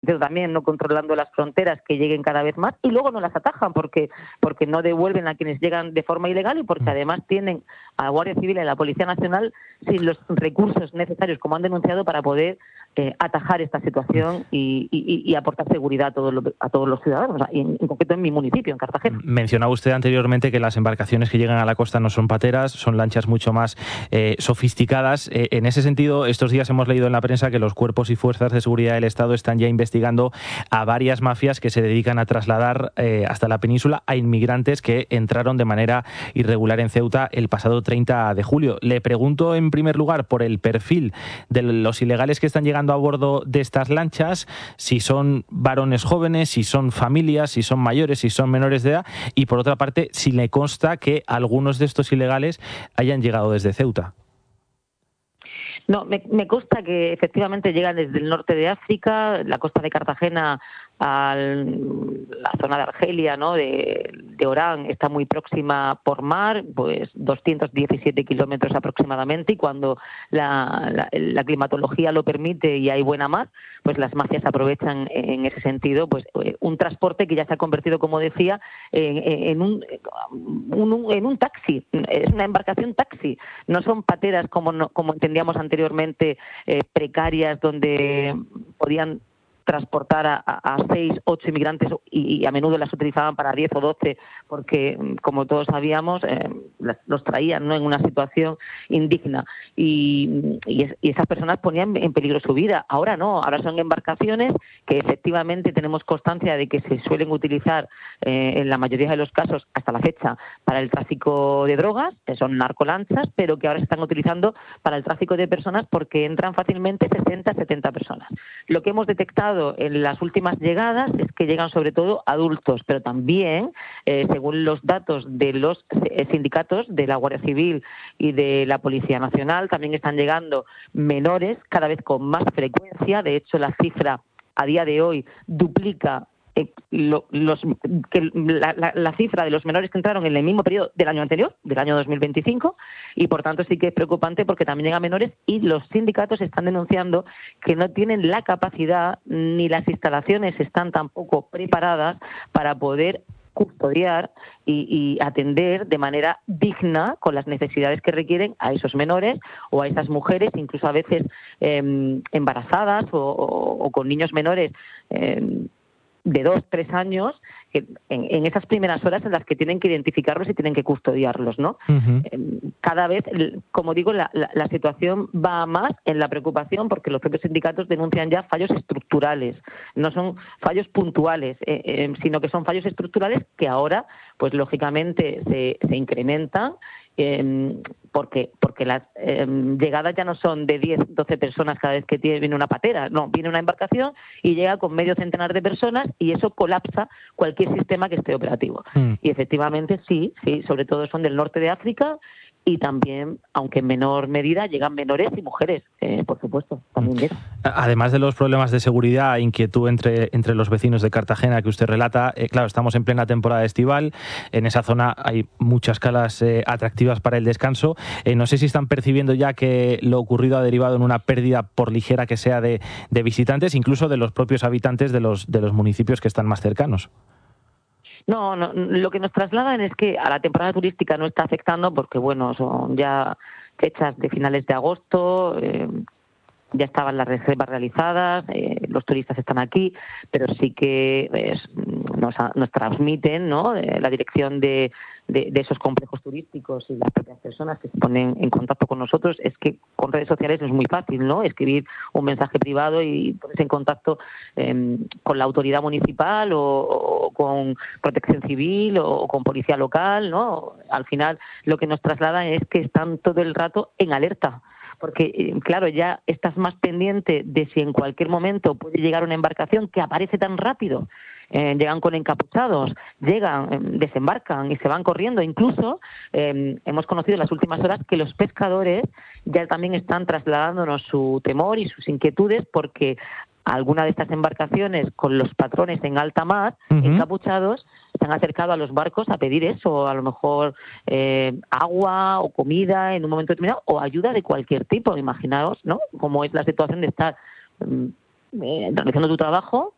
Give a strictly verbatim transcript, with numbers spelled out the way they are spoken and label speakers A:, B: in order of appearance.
A: cierto también, no controlando las fronteras que lleguen cada vez más, y luego no las atajan porque, porque no devuelven a quienes llegan de forma ilegal y porque además tienen a la Guardia Civil y a la Policía Nacional sin los recursos necesarios, como han denunciado, para poder eh, atajar esta situación y, y, y aportar seguridad a todos los, a todos los ciudadanos, y en, en concreto en mi municipio, en Cartagena.
B: Mencionaba usted anteriormente que las embarcaciones que llegan a la costa no son pateras, son lanchas mucho más eh, sofisticadas. Eh, en ese sentido, estos días hemos leído en la prensa que los cuerpos y fuerzas de seguridad del Estado están ya investigando a varias mafias que se dedican a trasladar eh, hasta la península a inmigrantes que entraron de manera irregular en Ceuta el pasado treinta de julio. Le pregunto en primer lugar por el perfil de los ilegales que están llegando a bordo de estas lanchas, si son varones jóvenes, si son familias, si son mayores, si son menores de edad, y por otra parte, si le consta que algunos de estos ilegales hayan llegado desde Ceuta.
A: No, me, me consta que efectivamente llegan desde el norte de África, la costa de Cartagena, a la zona de Argelia, ¿no? de, de Orán, está muy próxima por mar, pues doscientos diecisiete kilómetros aproximadamente, y cuando la, la, la climatología lo permite y hay buena mar, pues las mafias aprovechan en ese sentido pues un transporte que ya se ha convertido, como decía, en, en, un, un, en un taxi. Es una embarcación taxi, no son pateras como, no, como entendíamos anteriormente, eh, precarias, donde podían transportar a, a seis, ocho inmigrantes y, y a menudo las utilizaban para diez o doce porque, como todos sabíamos, eh, los traían, ¿no?, en una situación indigna y, y, es, y esas personas ponían en peligro su vida. Ahora no, ahora son embarcaciones que efectivamente tenemos constancia de que se suelen utilizar eh, en la mayoría de los casos hasta la fecha para el tráfico de drogas, que son narcolanchas, pero que ahora se están utilizando para el tráfico de personas porque entran fácilmente sesenta, setenta personas. Lo que hemos detectado en las últimas llegadas es que llegan sobre todo adultos, pero también, eh, según los datos de los sindicatos de la Guardia Civil y de la Policía Nacional, también están llegando menores cada vez con más frecuencia. De hecho, la cifra a día de hoy duplica eh, lo, los, que la, la, la cifra de los menores que entraron en el mismo periodo del año anterior, del año dos mil veinticinco, y por tanto sí que es preocupante porque también llegan menores y los sindicatos están denunciando que no tienen la capacidad ni las instalaciones están tampoco preparadas para poder custodiar y, y atender de manera digna con las necesidades que requieren a esos menores o a esas mujeres, incluso a veces eh, embarazadas o, o, o con niños menores eh, de dos, tres años, que en, en esas primeras horas en las que tienen que identificarlos y tienen que custodiarlos, ¿no? Uh-huh. Cada vez, como digo, la, la, la situación va más en la preocupación porque los propios sindicatos denuncian ya fallos estructurales, no son fallos puntuales, eh, eh, sino que son fallos estructurales que ahora, pues lógicamente, se, se incrementan. Eh, porque porque las eh, llegadas ya no son de diez, doce personas cada vez que tiene, viene una patera, no, viene una embarcación y llega con medio centenar de personas y eso colapsa cualquier sistema que esté operativo. Mm. Y efectivamente sí, sí, sobre todo son del norte de África y también, aunque en menor medida, llegan menores y mujeres, eh, por supuesto, también llegan.
B: Además de los problemas de seguridad e inquietud entre, entre los vecinos de Cartagena que usted relata, eh, claro, estamos en plena temporada estival, en esa zona hay muchas calas eh, atractivas para el descanso. Eh, no sé si están percibiendo ya que lo ocurrido ha derivado en una pérdida, por ligera que sea, de, de visitantes, incluso de los propios habitantes de los, de los municipios que están más cercanos.
A: No, no, lo que nos trasladan es que a la temporada turística no está afectando porque, bueno, son ya fechas de finales de agosto, eh, ya estaban las reservas realizadas, eh, los turistas están aquí, pero sí que pues, nos, nos transmiten, ¿no?, la dirección de, de, de esos complejos turísticos y las propias personas que se ponen en contacto con nosotros, es que con redes sociales es muy fácil, ¿no?, escribir un mensaje privado y ponerse en contacto eh, con la autoridad municipal o, o con protección civil o con policía local, ¿no? Al final lo que nos trasladan es que están todo el rato en alerta, porque, claro, ya estás más pendiente de si en cualquier momento puede llegar una embarcación que aparece tan rápido. Eh, llegan con encapuchados, llegan, eh, desembarcan y se van corriendo. Incluso eh, hemos conocido en las últimas horas que los pescadores ya también están trasladándonos su temor y sus inquietudes porque alguna de estas embarcaciones con los patrones en alta mar, uh-huh, encapuchados, se han acercado a los barcos a pedir eso, a lo mejor eh, agua o comida en un momento determinado o ayuda de cualquier tipo. Imaginaos, ¿no?, cómo es la situación de estar eh, realizando tu trabajo